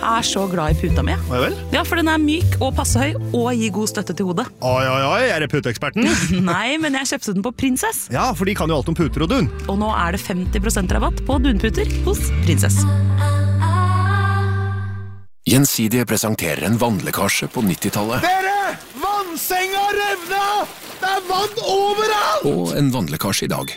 Jeg så glad I puta mi. Oi vel? Ja, for den myk og passe høy, og gir god støtte til hodet. Oi, er det puteeksperten? Nei, men jeg kjøpte den på Princess. Ja, for de kan jo alt om puter og dun. Og nå det 50% rabatt på dunputer hos Princess. Gjensidige presenterer en vannlekkasje på 90-tallet. Dere! Vannsenga revna! Det vann overalt! Og en vannlekkasje I dag.